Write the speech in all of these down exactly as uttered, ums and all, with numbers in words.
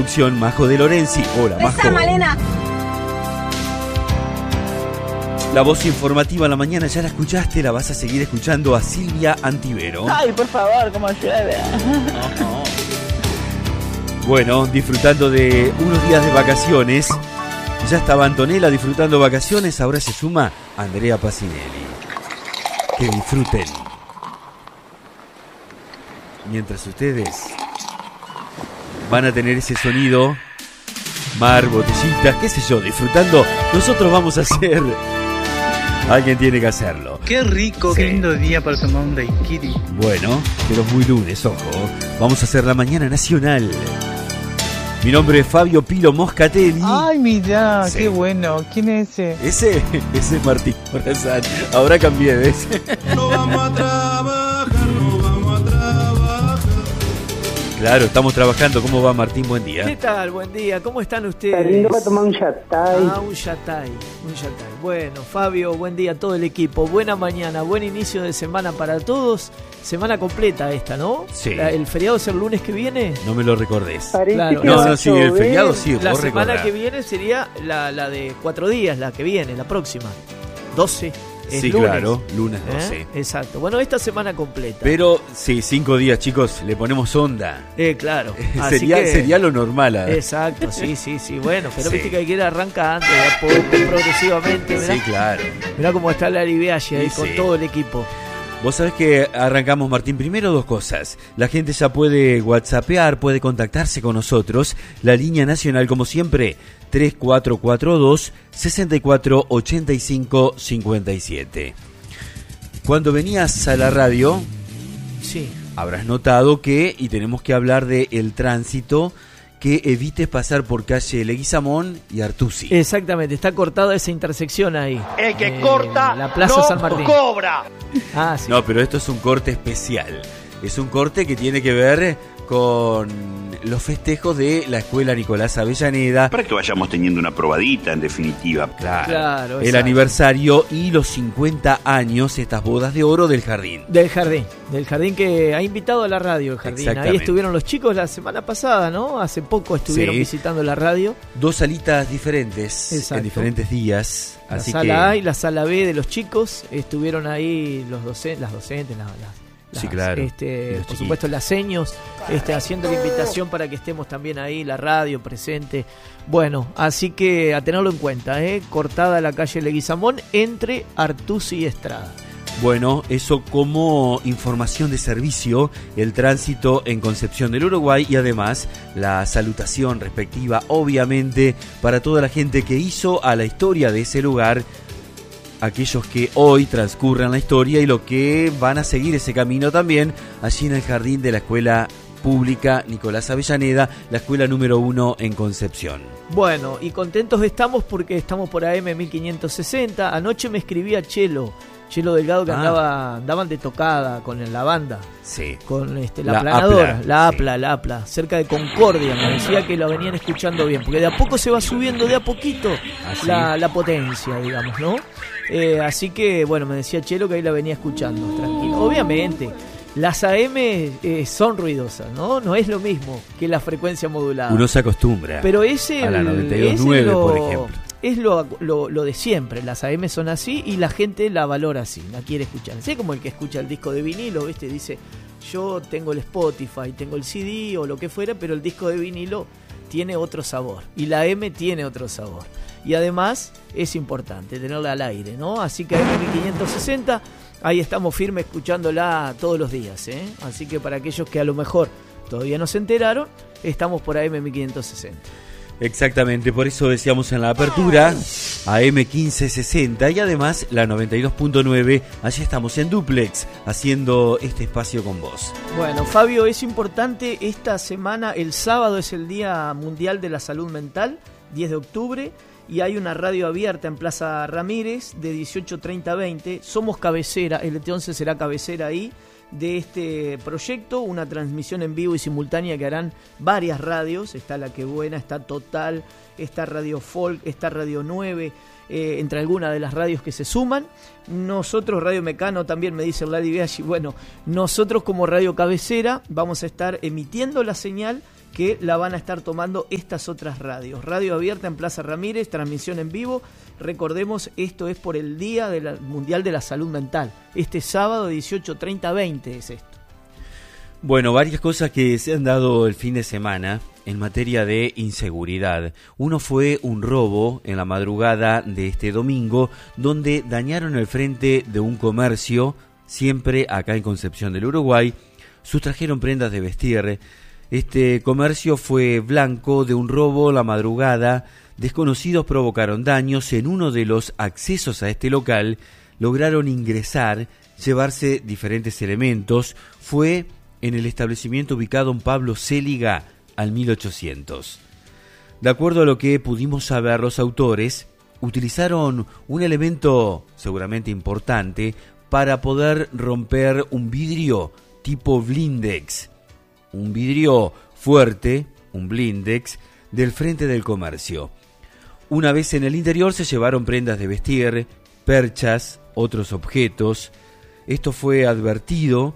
conducción, Majo de Lorenzi. Hola, Majo. ¡Esa, Malena! La voz informativa a la mañana ya la escuchaste, la vas a seguir escuchando a Silvia Antivero. Ay, por favor, como llueve. Bueno, disfrutando de unos días de vacaciones. Ya estaba Antonella disfrutando vacaciones, ahora se suma Andrea Pacinelli. Que disfruten. Mientras ustedes van a tener ese sonido, mar, botellitas, qué sé yo, disfrutando, nosotros vamos a hacer... Alguien tiene que hacerlo. Qué rico, sí. Qué lindo día para tomar un daiquiri. Bueno, pero es muy lunes, ojo. Vamos a hacer la mañana nacional. Mi nombre es Fabio Pilo Moscatelli. Ay, mira, sí. Qué bueno. ¿Quién es ese? Ese, ese es Martín Morazán. Ahora cambié, ¿ves? No vamos a trabajar, no vamos a trabajar. Claro, estamos trabajando. ¿Cómo va, Martín? Buen día. ¿Qué tal? Buen día. ¿Cómo están ustedes? Está lindo para tomar un yatay. Ah, un yatay. Un yatay. Bueno, Fabio, buen día a todo el equipo. Buena mañana, buen inicio de semana para todos. Semana completa esta, ¿no? Sí. La, ¿El feriado es el lunes que viene? No me lo recordés. Claro. No, no, sí, el feriado sí. La vos semana recordás. que viene sería la, la de cuatro días, la que viene, la próxima. doce. Es sí, lunes. claro, lunes doce. ¿Eh? Exacto. Bueno, esta semana completa. Pero, sí, cinco días, chicos, le ponemos onda. Eh, claro. Así sería, que... sería lo normal. ¿eh? Exacto, sí, sí, sí. Bueno, pero sí. viste que hay que ir arrancando, de a poco, progresivamente. Mirá, sí, claro. Mirá cómo está la Livialle ahí sí, con sí. todo el equipo. Vos sabés que arrancamos, Martín, primero dos cosas. La gente ya puede whatsappear, puede contactarse con nosotros. La línea nacional, como siempre, tres cuatro cuatro dos, seis cuatro ocho cinco cinco siete. Cuando venías a la radio, sí, habrás notado que, y tenemos que hablar de el tránsito, que evites pasar por calle Leguizamón y Artusi. Exactamente, está cortada esa intersección ahí. El que eh, corta la Plaza no San Martín. Cobra. Ah, sí. No, pero esto es un corte especial. Es un corte que tiene que ver con los festejos de la Escuela Nicolás Avellaneda. Para que vayamos teniendo una probadita, en definitiva. Claro, claro, el exacto. aniversario y los cincuenta años, estas bodas de oro del jardín. Del jardín, del jardín que ha invitado a la radio, el jardín. Ahí estuvieron los chicos la semana pasada, ¿no? Hace poco estuvieron sí. visitando la radio. Dos salitas diferentes, exacto. En diferentes días. La así sala que... A y la sala B de los chicos, estuvieron ahí los docentes, las docentes, las... las Las, sí, claro. Este, por chiquitos. Supuesto, las seños, este, haciendo la invitación para que estemos también ahí, la radio presente. Bueno, así que a tenerlo en cuenta, ¿eh? Cortada la calle Leguizamón entre Artusi y Estrada. Bueno, eso como información de servicio, el tránsito en Concepción del Uruguay y además la salutación respectiva, obviamente, para toda la gente que hizo a la historia de ese lugar, aquellos que hoy transcurran la historia y los que van a seguir ese camino también allí en el jardín de la Escuela Pública Nicolás Avellaneda, la escuela número uno en Concepción. Bueno, y contentos estamos porque estamos por A M mil quinientos sesenta. Anoche me escribía Chelo, Chelo Delgado, que ah. andaba, andaban de tocada con la banda. Sí. Con este, la, la planadora, Apla, la sí. Apla, la Apla, cerca de Concordia. Me decía que la venían escuchando bien, porque de a poco se va subiendo de a poquito ¿Ah, la, sí? la potencia, digamos, ¿no? Eh, así que, bueno, me decía Chelo que ahí la venía escuchando, tranquilo. Obviamente, las A M eh, son ruidosas, ¿no? No es lo mismo que la frecuencia modulada. Uno se acostumbra pero es el, a la noventa y dos punto es nueve, lo, por ejemplo. Es lo, lo, lo de siempre, las A M son así y la gente la valora así, la quiere escuchar. Es como el que escucha el disco de vinilo, ¿viste? Dice, yo tengo el Spotify, tengo el C D o lo que fuera, pero el disco de vinilo tiene otro sabor y la M tiene otro sabor. Y además es importante tenerla al aire, ¿no? Así que A M mil quinientos sesenta, ahí estamos firmes escuchándola todos los días, ¿eh? Así que para aquellos que a lo mejor todavía no se enteraron, estamos por A M mil quinientos sesenta. Exactamente, por eso decíamos en la apertura A M quince sesenta y además la noventa y dos punto nueve, allí estamos en duplex haciendo este espacio con vos. Bueno, Fabio, es importante esta semana, el sábado es el Día Mundial de la Salud Mental, diez de octubre, y hay una radio abierta en Plaza Ramírez de dieciocho treinta a veinte. Somos cabecera, el T once será cabecera ahí de este proyecto, una transmisión en vivo y simultánea que harán varias radios. Está La Que Buena, está Total, está Radio Folk, está Radio nueve, eh, entre algunas de las radios que se suman. Nosotros, Radio Mecano, también me dice Lady Biaggi, bueno, nosotros como radio cabecera vamos a estar emitiendo la señal que la van a estar tomando estas otras radios. Radio abierta en Plaza Ramírez, transmisión en vivo. Recordemos, esto es por el Día de la, Mundial de la Salud Mental. Este sábado dieciocho, treinta, veinte es esto. Bueno, varias cosas que se han dado el fin de semana en materia de inseguridad. Uno fue un robo en la madrugada de este domingo, donde dañaron el frente de un comercio, siempre acá en Concepción del Uruguay, sustrajeron prendas de vestir. Este comercio fue blanco de un robo la madrugada. Desconocidos provocaron daños en uno de los accesos a este local, lograron ingresar, llevarse diferentes elementos. Fue en el establecimiento ubicado en Pablo Céliga al mil ochocientos. De acuerdo a lo que pudimos saber, los autores utilizaron un elemento seguramente importante para poder romper un vidrio tipo blindex, un vidrio fuerte, un blindex, del frente del comercio. Una vez en el interior se llevaron prendas de vestir, perchas, otros objetos. Esto fue advertido,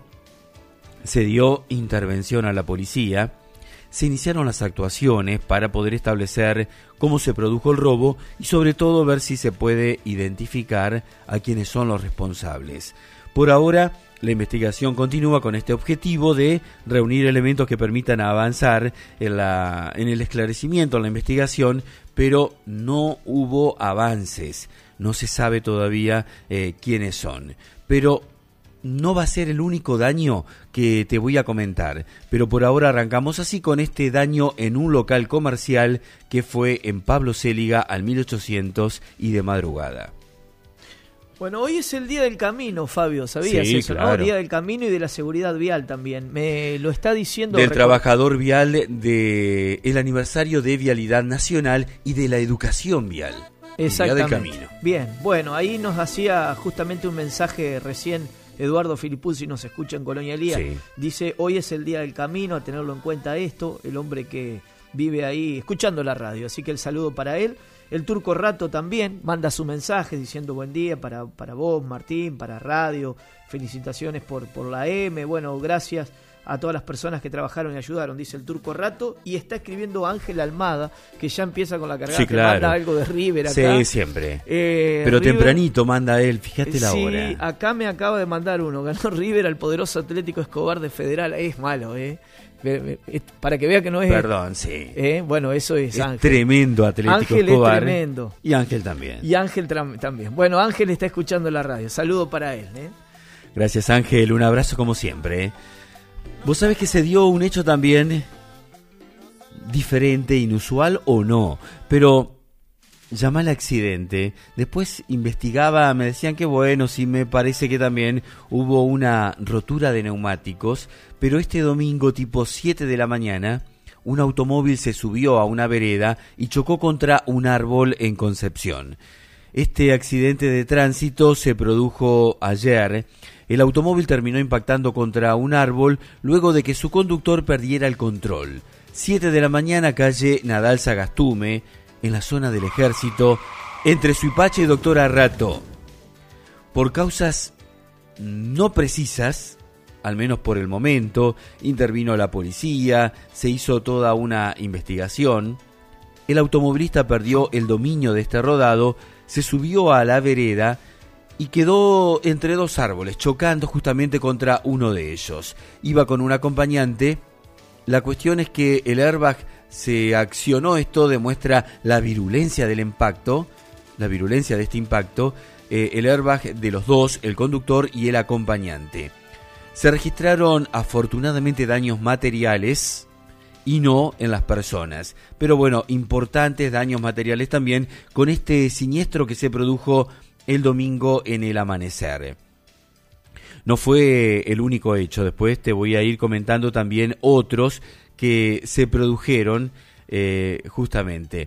se dio intervención a la policía, se iniciaron las actuaciones para poder establecer cómo se produjo el robo y sobre todo ver si se puede identificar a quienes son los responsables. Por ahora, la investigación continúa con este objetivo de reunir elementos que permitan avanzar en, la, en el esclarecimiento, en la investigación, pero no hubo avances. No se sabe todavía eh, quiénes son. Pero no va a ser el único daño que te voy a comentar. Pero por ahora arrancamos así con este daño en un local comercial que fue en Pablo Céliga al mil ochocientos y de madrugada. Bueno, hoy es el Día del Camino, Fabio, ¿sabías sí, eso? Claro. ¿No? Día del Camino y de la seguridad vial también. Me lo está diciendo... Del record... trabajador vial, de el aniversario de Vialidad Nacional y de la educación vial. Exactamente. Día del Camino. Bien, bueno, ahí nos hacía justamente un mensaje recién Eduardo Filipuzzi, nos escucha en Colonia Elía. Sí. Dice, hoy es el Día del Camino, a tenerlo en cuenta esto, el hombre que vive ahí escuchando la radio, así que el saludo para él. El Turco Rato también manda su mensaje diciendo buen día para, para vos, Martín, para radio, felicitaciones por, por la M, bueno, gracias a todas las personas que trabajaron y ayudaron, dice el Turco Rato, y está escribiendo Ángel Almada, que ya empieza con la cargada, sí, claro. Manda algo de River acá. Sí, siempre. Eh, Pero River, tempranito manda él, fíjate la sí, hora. Acá me acaba de mandar uno, ganó River al poderoso Atlético Escobar de Federal, es malo, ¿eh? Para que vea que no es... Perdón, sí. ¿eh? Bueno, eso es, es Ángel. Tremendo Atlético Ángel Escobar. Es tremendo. Y Ángel también. Y Ángel tra- también. Bueno, Ángel está escuchando la radio. Saludo para él. ¿eh? Gracias, Ángel. Un abrazo como siempre. ¿eh? Vos sabés que se dio un hecho también diferente, inusual o no, pero llamé al accidente. Después investigaba, me decían que bueno, sí, me parece que también hubo una rotura de neumáticos, pero este domingo tipo siete de la mañana, un automóvil se subió a una vereda y chocó contra un árbol en Concepción. Este accidente de tránsito se produjo ayer. El automóvil terminó impactando contra un árbol luego de que su conductor perdiera el control. siete de la mañana, calle Nadal Sagastume, en la zona del Ejército, entre Suipacha y Doctora Rato. Por causas no precisas, al menos por el momento, intervino la policía, se hizo toda una investigación. El automovilista perdió el dominio de este rodado, se subió a la vereda y quedó entre dos árboles, chocando justamente contra uno de ellos. Iba con un acompañante. La cuestión es que el airbag se accionó, esto demuestra la virulencia del impacto, la virulencia de este impacto, eh, el airbag de los dos, el conductor y el acompañante. Se registraron afortunadamente daños materiales y no en las personas, pero bueno, importantes daños materiales también con este siniestro que se produjo el domingo en el amanecer. No fue el único hecho, después te voy a ir comentando también otros que se produjeron eh, justamente.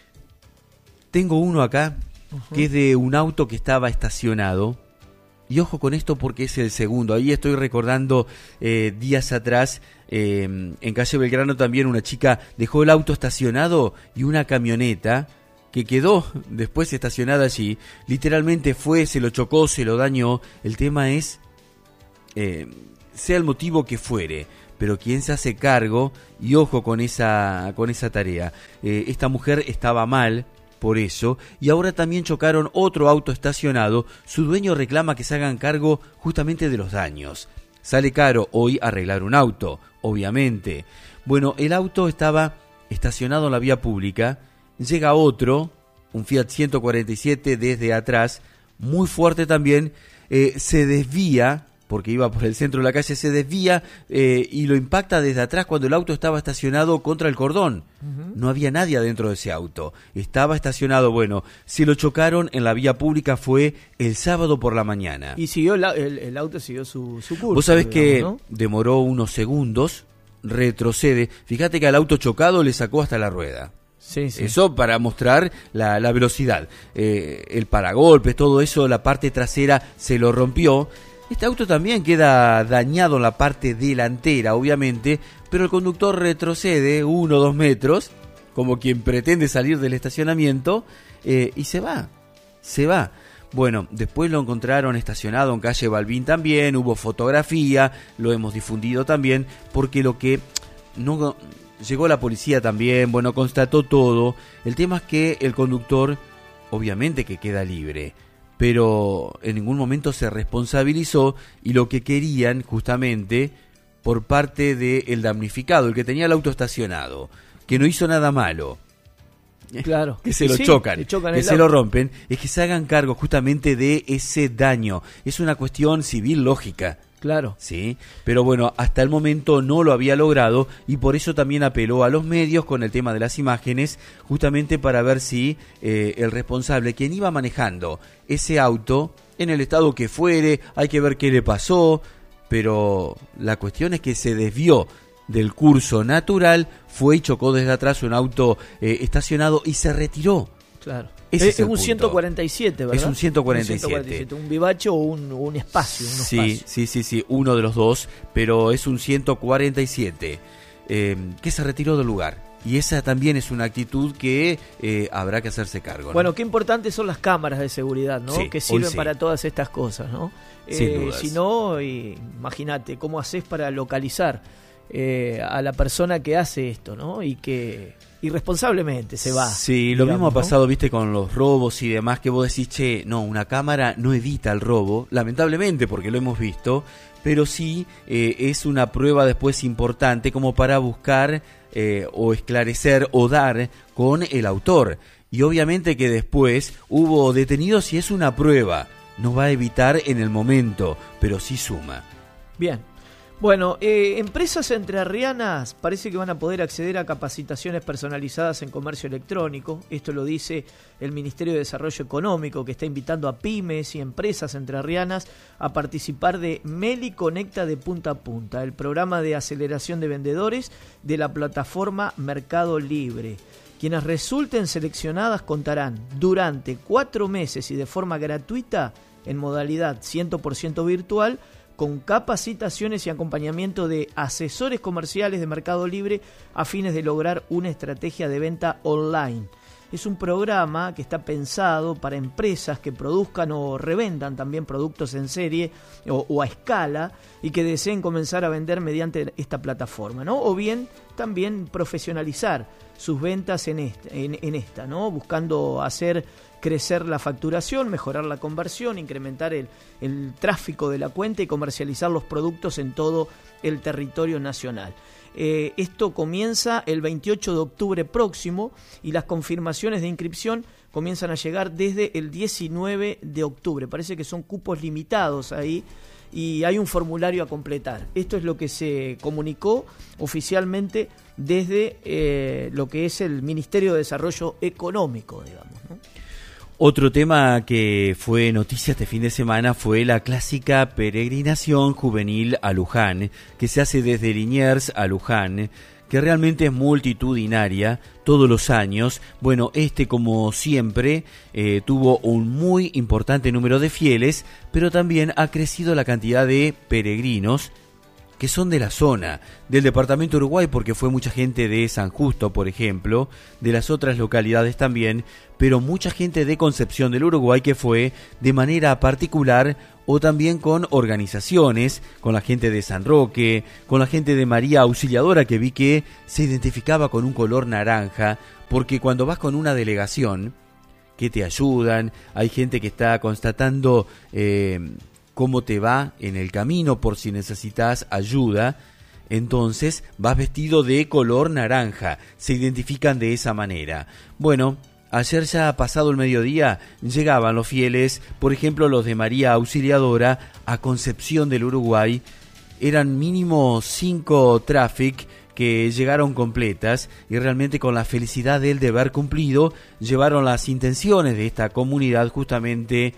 Tengo uno acá, uh-huh, que es de un auto que estaba estacionado, y ojo con esto porque es el segundo. Ahí estoy recordando eh, días atrás, eh, en calle Belgrano también una chica dejó el auto estacionado y una camioneta que quedó después estacionada allí, literalmente fue, se lo chocó, se lo dañó. El tema es, eh, sea el motivo que fuere, pero ¿quién se hace cargo? Y ojo con esa, con esa tarea. Eh, esta mujer estaba mal por eso, y ahora también chocaron otro auto estacionado. Su dueño reclama que se hagan cargo justamente de los daños. Sale caro hoy arreglar un auto, obviamente. Bueno, el auto estaba estacionado en la vía pública, llega otro, un Fiat ciento cuarenta y siete desde atrás, muy fuerte también, eh, se desvía, porque iba por el centro de la calle, se desvía eh, y lo impacta desde atrás cuando el auto estaba estacionado contra el cordón. Uh-huh. No había nadie adentro de ese auto, estaba estacionado. Bueno, si lo chocaron en la vía pública fue el sábado por la mañana. Y siguió el, el, el auto siguió su, su curso. Vos sabés digamos, que ¿no? demoró unos segundos, retrocede, fíjate que al auto chocado le sacó hasta la rueda. Sí, sí. Eso para mostrar la, la velocidad. Eh, el paragolpes, todo eso, la parte trasera se lo rompió. Este auto también queda dañado en la parte delantera, obviamente, pero el conductor retrocede uno o dos metros, como quien pretende salir del estacionamiento, eh, y se va, se va. Bueno, después lo encontraron estacionado en calle Balbín también, hubo fotografía, lo hemos difundido también, porque lo que no llegó la policía también, bueno, constató todo. El tema es que el conductor, obviamente que queda libre, pero en ningún momento se responsabilizó, y lo que querían justamente por parte del damnificado, el que tenía el auto estacionado, que no hizo nada malo, claro, que se lo sí, chocan, chocan que se auto. lo rompen, es que se hagan cargo justamente de ese daño. Es una cuestión civil lógica. Claro. Sí, pero bueno, hasta el momento no lo había logrado, y por eso también apeló a los medios con el tema de las imágenes, justamente para ver si eh, el responsable, quien iba manejando ese auto, en el estado que fuere, hay que ver qué le pasó, pero la cuestión es que se desvió del curso natural, fue y chocó desde atrás un auto eh, estacionado y se retiró. Claro. Ese es, es el un punto. ciento cuarenta y siete, ¿verdad? Es un ciento cuarenta y siete. Un, ciento cuarenta y siete, un vivacho o un, un espacio. Un sí, espacio. sí, sí, sí, uno de los dos, pero es un ciento cuarenta y siete, eh, que se retiró del lugar. Y esa también es una actitud que eh, habrá que hacerse cargo, ¿no? Bueno, qué importantes son las cámaras de seguridad, ¿no? Sí, que sirven sí. para todas estas cosas, ¿no? Sin Eh, dudas. si no, imagínate, ¿cómo haces para localizar eh, a la persona que hace esto, ¿no? Y que irresponsablemente se va. Sí, lo digamos, mismo ha ¿no? pasado, viste, con los robos y demás, que vos decís, che, no, una cámara no evita el robo, lamentablemente, porque lo hemos visto, pero sí eh, es una prueba después importante como para buscar eh, o esclarecer o dar con el autor. Y obviamente que después hubo detenidos y es una prueba, no va a evitar en el momento, pero sí suma. Bien. Bueno, eh, empresas entrerrianas parece que van a poder acceder a capacitaciones personalizadas en comercio electrónico. Esto lo dice el Ministerio de Desarrollo Económico, que está invitando a pymes y empresas entrerrianas a participar de Meli Conecta de Punta a Punta, el programa de aceleración de vendedores de la plataforma Mercado Libre. Quienes resulten seleccionadas contarán durante cuatro meses y de forma gratuita, en modalidad cien por ciento virtual, con capacitaciones y acompañamiento de asesores comerciales de Mercado Libre a fines de lograr una estrategia de venta online. Es un programa que está pensado para empresas que produzcan o revendan también productos en serie o, o a escala y que deseen comenzar a vender mediante esta plataforma, ¿no? O bien también profesionalizar sus ventas en esta, en, en esta, ¿no? Buscando hacer crecer la facturación, mejorar la conversión, incrementar el, el tráfico de la cuenta y comercializar los productos en todo el territorio nacional. Eh, esto comienza el veintiocho de octubre próximo y las confirmaciones de inscripción comienzan a llegar desde el diecinueve de octubre. Parece que son cupos limitados ahí y hay un formulario a completar. Esto es lo que se comunicó oficialmente desde eh, lo que es el Ministerio de Desarrollo Económico, digamos, ¿no? Otro tema que fue noticia este fin de semana fue la clásica peregrinación juvenil a Luján, que se hace desde Liniers a Luján, que realmente es multitudinaria todos los años. Bueno, este como siempre eh, tuvo un muy importante número de fieles, pero también ha crecido la cantidad de peregrinos que son de la zona, del departamento Uruguay, porque fue mucha gente de San Justo, por ejemplo, de las otras localidades también, pero mucha gente de Concepción del Uruguay que fue de manera particular o también con organizaciones, con la gente de San Roque, con la gente de María Auxiliadora, que vi que se identificaba con un color naranja, porque cuando vas con una delegación que te ayudan, hay gente que está constatando eh, cómo te va en el camino por si necesitas ayuda, entonces vas vestido de color naranja, se identifican de esa manera. Bueno, ayer ya pasado el mediodía llegaban los fieles, por ejemplo los de María Auxiliadora a Concepción del Uruguay, eran mínimo cinco traffic que llegaron completas y realmente con la felicidad del deber cumplido llevaron las intenciones de esta comunidad justamente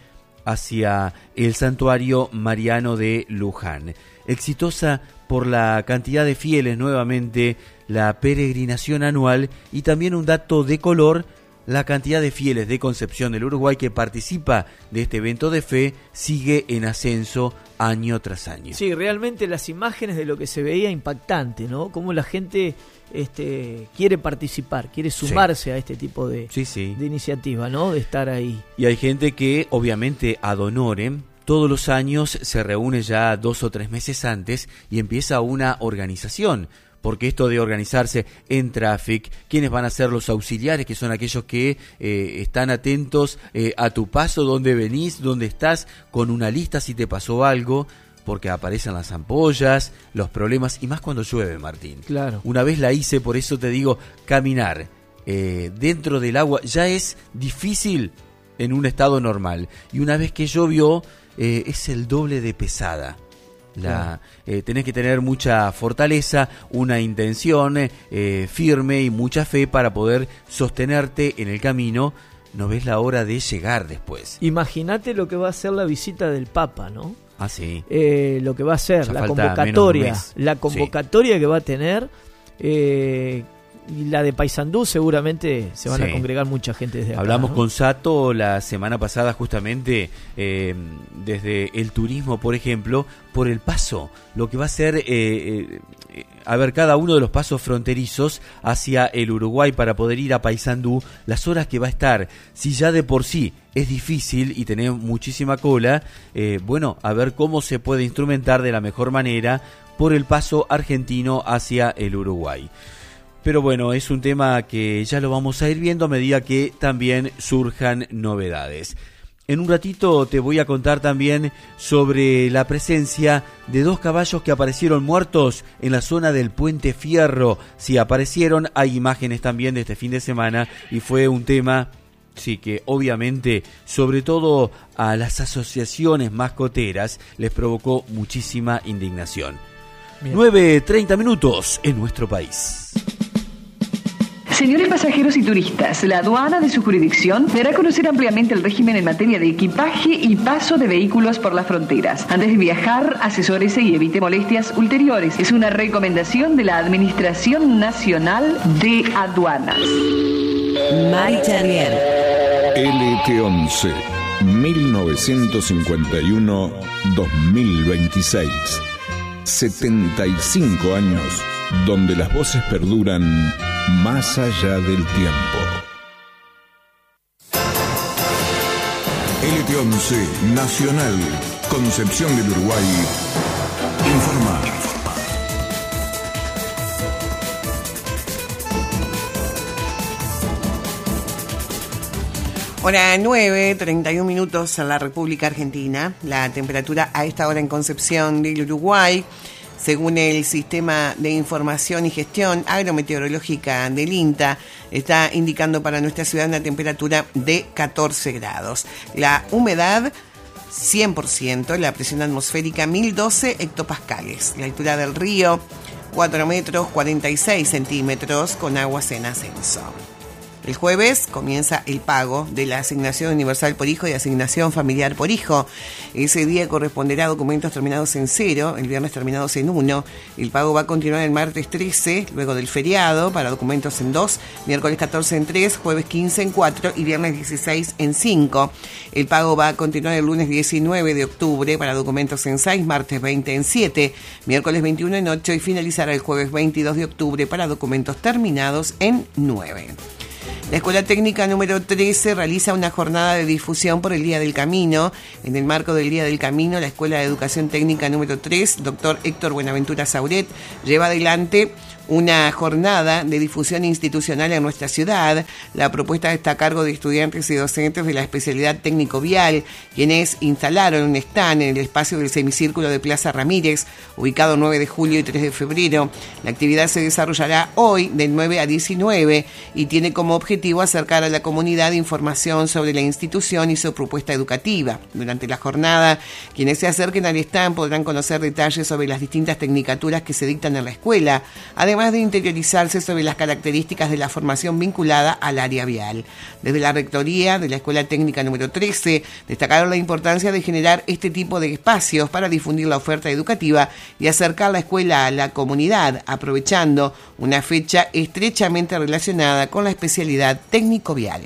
hacia el santuario mariano de Luján. Exitosa por la cantidad de fieles nuevamente la peregrinación anual y también un dato de color, la cantidad de fieles de Concepción del Uruguay que participa de este evento de fe sigue en ascenso año tras año. Sí, realmente las imágenes de lo que se veía impactante, ¿no? Cómo la gente este, quiere participar, quiere sumarse sí. a este tipo de, sí, sí. de iniciativa, ¿no? De estar ahí. Y hay gente que obviamente ad honorem todos los años se reúne ya dos o tres meses antes y empieza una organización. Porque esto de organizarse en Traffic, ¿quiénes van a ser los auxiliares? Que son aquellos que eh, están atentos eh, a tu paso, dónde venís, dónde estás, con una lista si te pasó algo, porque aparecen las ampollas, los problemas, y más cuando llueve, Martín. Claro. Una vez la hice, por eso te digo, caminar eh, dentro del agua ya es difícil en un estado normal. Y una vez que llovió, eh, es el doble de pesada. La, eh, tenés que tener mucha fortaleza, una intención eh, firme y mucha fe para poder sostenerte en el camino. No ves la hora de llegar después. Imagínate lo que va a ser la visita del Papa, ¿no? Ah, sí. Eh, lo que va a ser, ya la convocatoria, la convocatoria sí. que va a tener. Eh, Y la de Paysandú seguramente se van sí. a congregar mucha gente desde acá. Hablamos ¿no? con Sato la semana pasada justamente eh, desde el turismo, por ejemplo, por el paso, lo que va a ser, eh, eh, a ver, cada uno de los pasos fronterizos hacia el Uruguay para poder ir a Paysandú, las horas que va a estar, si ya de por sí es difícil y tener muchísima cola, eh, bueno, a ver cómo se puede instrumentar de la mejor manera por el paso argentino hacia el Uruguay. Pero bueno, es un tema que ya lo vamos a ir viendo a medida que también surjan novedades. En un ratito te voy a contar también sobre la presencia de dos caballos que aparecieron muertos en la zona del Puente Fierro. Sí, aparecieron, hay imágenes también de este fin de semana y fue un tema, sí, que obviamente, sobre todo a las asociaciones mascoteras, les provocó muchísima indignación. Bien. nueve treinta minutos en nuestro país. Señores pasajeros y turistas, la aduana de su jurisdicción dará a conocer ampliamente el régimen en materia de equipaje y paso de vehículos por las fronteras. Antes de viajar, asesórese y evite molestias ulteriores. Es una recomendación de la Administración Nacional de Aduanas. Mari Charrier. L T once, mil novecientos cincuenta y uno a dos mil veintiséis. setenta y cinco años donde las voces perduran más allá del tiempo. L T once Nacional, Concepción del Uruguay, informa. Hora nueve, treinta y un minutos en la República Argentina. La temperatura a esta hora en Concepción del Uruguay, según el Sistema de Información y Gestión Agrometeorológica del INTA, está indicando para nuestra ciudad una temperatura de catorce grados. La humedad, cien por ciento. La presión atmosférica, mil doce hectopascales. La altura del río, cuatro metros cuarenta y seis centímetros, con aguas en ascenso. El jueves comienza el pago de la asignación universal por hijo y asignación familiar por hijo. Ese día corresponderá a documentos terminados en cero, el viernes terminados en uno. El pago va a continuar el martes trece, luego del feriado, para documentos en dos, miércoles catorce en tres, jueves quince en cuatro y viernes dieciséis en cinco. El pago va a continuar el lunes diecinueve de octubre para documentos en seis, martes veinte en siete, miércoles veintiuno en ocho y finalizará el jueves veintidós de octubre para documentos terminados en nueve. La Escuela Técnica número trece realiza una jornada de difusión por el Día del Camino. En el marco del Día del Camino, la Escuela de Educación Técnica número tres, doctor Héctor Buenaventura Sauret, lleva adelante una jornada de difusión institucional en nuestra ciudad. La propuesta está a cargo de estudiantes y docentes de la especialidad técnico vial, quienes instalaron un stand en el espacio del semicírculo de Plaza Ramírez, ubicado nueve de julio y tres de febrero. La actividad se desarrollará hoy de nueve a diecinueve y tiene como objetivo acercar a la comunidad información sobre la institución y su propuesta educativa. Durante la jornada, quienes se acerquen al stand podrán conocer detalles sobre las distintas tecnicaturas que se dictan en la escuela, además de interiorizarse sobre las características de la formación vinculada al área vial. Desde la Rectoría de la Escuela Técnica número trece destacaron la importancia de generar este tipo de espacios para difundir la oferta educativa y acercar la escuela a la comunidad, aprovechando una fecha estrechamente relacionada con la especialidad técnico-vial.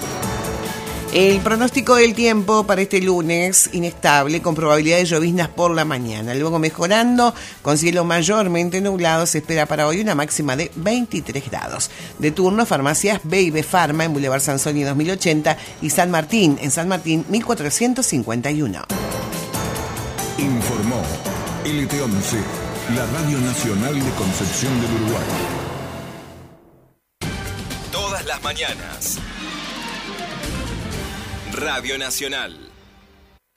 El pronóstico del tiempo para este lunes, inestable, con probabilidad de lloviznas por la mañana. Luego mejorando, con cielo mayormente nublado, se espera para hoy una máxima de veintitrés grados. De turno, farmacias B y B Pharma en Boulevard Sansoni dos mil ochenta y San Martín, en San Martín mil cuatrocientos cincuenta y uno. Informó L T once, la Radio Nacional de Concepción del Uruguay. Todas las mañanas. Radio Nacional.